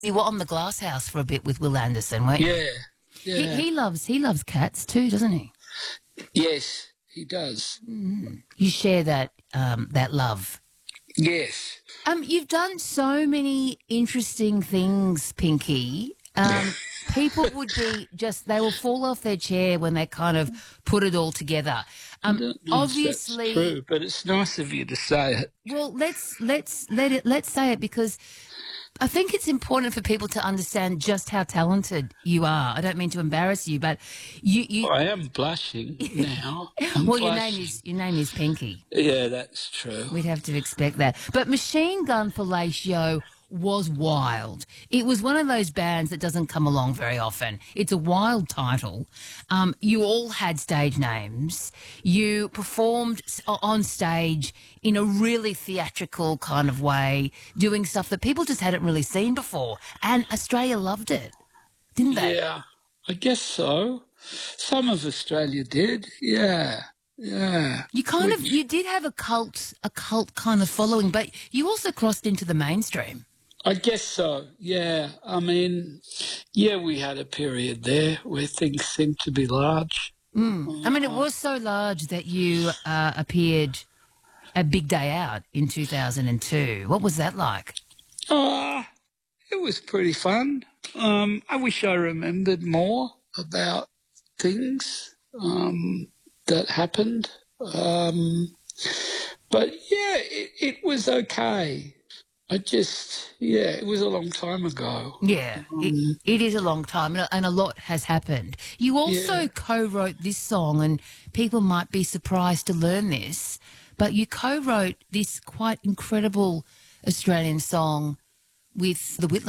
You were on the Glass House for a bit with Will Anderson, weren't you? Yeah, yeah. He loves cats too, doesn't he? Yes, he does. You share that love. Yes. You've done so many interesting things, Pinky. People would be they will fall off their chair when they kind of put it all together. I don't know if that's Obviously, true, but it's nice of you to say it. well, let's say it because I think it's important for people to understand just how talented you are. I don't mean to embarrass you, but you I am blushing now. I'm well, blushing. your name is Pinky. Yeah, that's true. We'd have to expect that. But Machine Gun Fellatio was wild. It was one of those bands that doesn't come along very often. It's a wild title. You all had stage names. You performed on stage in a really theatrical kind of way, doing stuff that people just hadn't really seen before. And Australia loved it, didn't they? Yeah, I guess so. Some of Australia did. Yeah, yeah. You did have a cult kind of following, but you also crossed into the mainstream. I guess so. Yeah. I mean, yeah, we had a period there where things seemed to be large. I mean, it was so large that you appeared at Big Day Out in 2002. What was that like? Uh, it was pretty fun. I wish I remembered more about things that happened. But yeah, it was okay. It was a long time ago. Yeah, it is a long time and a lot has happened. You also Yeah. co-wrote this song, and people might be surprised to learn this, but you co-wrote this quite incredible Australian song with the Whitlam